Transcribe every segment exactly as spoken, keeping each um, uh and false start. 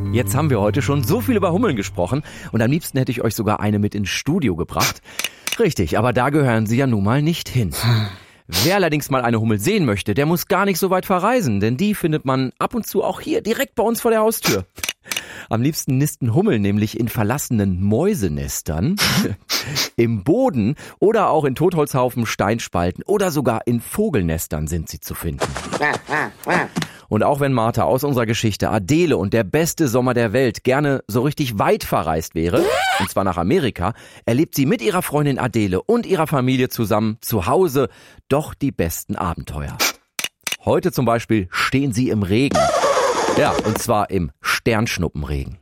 Jetzt haben wir heute schon so viel über Hummeln gesprochen und am liebsten hätte ich euch sogar eine mit ins Studio gebracht. Richtig, aber da gehören sie ja nun mal nicht hin. Wer allerdings mal eine Hummel sehen möchte, der muss gar nicht so weit verreisen, denn die findet man ab und zu auch hier direkt bei uns vor der Haustür. Am liebsten nisten Hummeln nämlich in verlassenen Mäusenestern, im Boden oder auch in Totholzhaufen, Steinspalten oder sogar in Vogelnestern sind sie zu finden. Und auch wenn Martha aus unserer Geschichte Adele und der beste Sommer der Welt gerne so richtig weit verreist wäre, und zwar nach Amerika, erlebt sie mit ihrer Freundin Adele und ihrer Familie zusammen zu Hause doch die besten Abenteuer. Heute zum Beispiel stehen sie im Regen. Ja, und zwar im Sternschnuppenregen.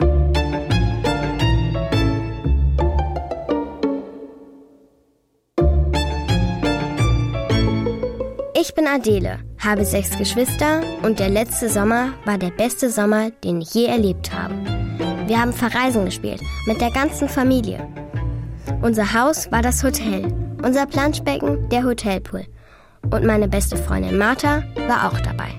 Ich bin Adele, habe sechs Geschwister und der letzte Sommer war der beste Sommer, den ich je erlebt habe. Wir haben Verreisen gespielt, mit der ganzen Familie. Unser Haus war das Hotel, unser Planschbecken der Hotelpool. Und meine beste Freundin Martha war auch dabei.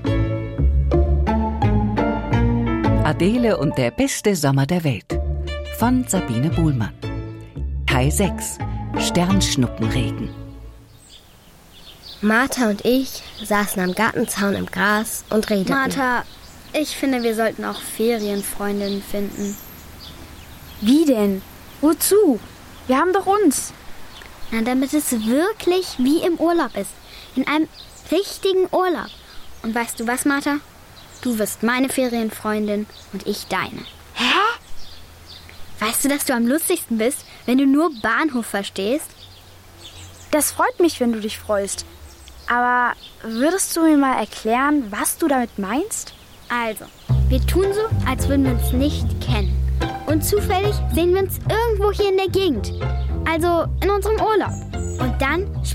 Adele und der beste Sommer der Welt von Sabine Buhlmann. Teil sechs. Sternschnuppenregen. Martha und ich saßen am Gartenzaun im Gras und redeten. Martha, ich finde, wir sollten auch Ferienfreundinnen finden. Wie denn? Wozu? Wir haben doch uns. Na, damit es wirklich wie im Urlaub ist. In einem richtigen Urlaub. Und weißt du was, Martha? Du wirst meine Ferienfreundin und ich deine. Hä? Weißt du, dass du am lustigsten bist, wenn du nur Bahnhof verstehst? Das freut mich, wenn du dich freust. Aber würdest du mir mal erklären, was du damit meinst? Also, wir tun so, als würden wir uns nicht kennen. Und zufällig sehen wir uns irgendwo hier in der Gegend. Also in unserem Urlaub. Und dann